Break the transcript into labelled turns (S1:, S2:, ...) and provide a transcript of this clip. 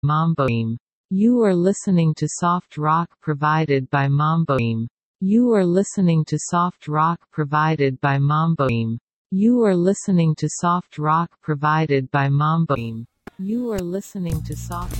S1: Mamboim. You are listening to soft rock provided by Mamboim. You are listening to soft rock provided by Mamboim. You are listening to soft rock provided by Mamboim. You are listening to soft